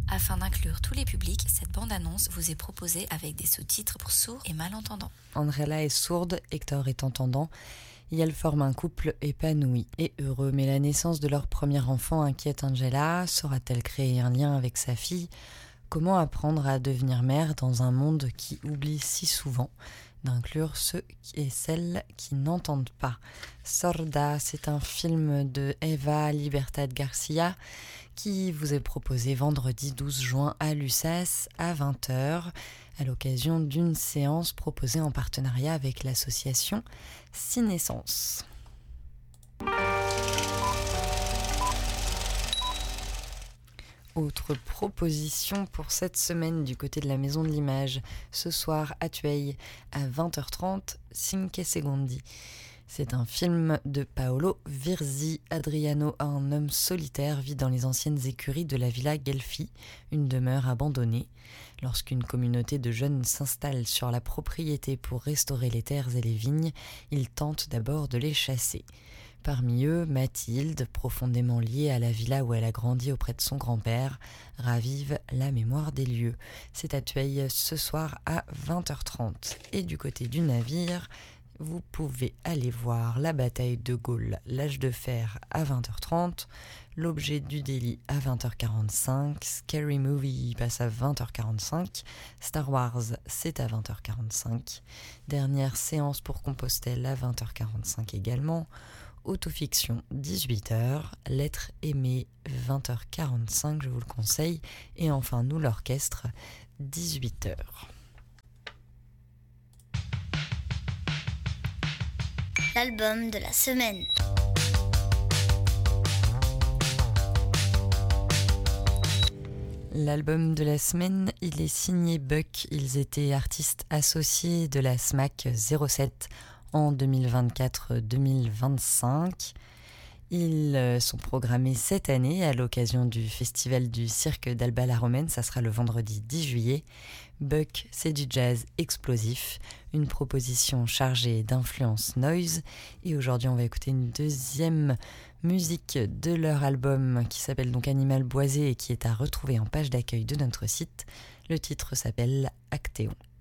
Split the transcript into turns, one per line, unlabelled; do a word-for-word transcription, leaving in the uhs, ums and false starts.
Afin d'inclure tous les publics, cette bande-annonce vous est proposée avec des sous-titres pour sourds et malentendants.
Andrella est sourde, Hector est entendant, et elles forment un couple épanoui et heureux. Mais la naissance de leur premier enfant inquiète Angela. Saura-t-elle créer un lien avec sa fille ? Comment apprendre à devenir mère dans un monde qui oublie si souvent d'inclure ceux et celles qui n'entendent pas. Sorda, c'est un film de Eva Libertad Garcia qui vous est proposé vendredi douze juin à l'U S A S à vingt heures à l'occasion d'une séance proposée en partenariat avec l'association Cinescence. Autre proposition pour cette semaine du côté de la Maison de l'Image. Ce soir à Tueil à vingt heures trente, Cinque Secondi. C'est un film de Paolo Virzi. Adriano, un homme solitaire, vit dans les anciennes écuries de la Villa Guelfi, une demeure abandonnée. Lorsqu'une communauté de jeunes s'installe sur la propriété pour restaurer les terres et les vignes, il tente d'abord de les chasser. Parmi eux, Mathilde, profondément liée à la villa où elle a grandi auprès de son grand-père, ravive la mémoire des lieux. C'est à Tueil ce soir à vingt heures trente. Et du côté du navire, vous pouvez aller voir la bataille de Gaulle, l'âge de fer à vingt heures trente, l'objet du délit à vingt heures quarante-cinq, Scary Movie passe à vingt heures quarante-cinq, Star Wars c'est à vingt heures quarante-cinq, dernière séance pour Compostelle à vingt heures quarante-cinq également, Autofiction dix-huit heures, Lettres aimées vingt heures quarante-cinq, je vous le conseille, et enfin nous l'orchestre dix-huit heures.
L'album de la semaine.
L'album de la semaine, il est signé Buck. Ils étaient artistes associés de la S M A C zéro sept en deux mille vingt-quatre deux mille vingt-cinq. Ils sont programmés cette année à l'occasion du festival du cirque d'Alba-la-Romaine. Ça sera le vendredi dix juillet. Buck, c'est du jazz explosif, une proposition chargée d'influence noise. Et aujourd'hui, on va écouter une deuxième musique de leur album qui s'appelle donc Animal Boisé et qui est à retrouver en page d'accueil de notre site. Le titre s'appelle Actéon.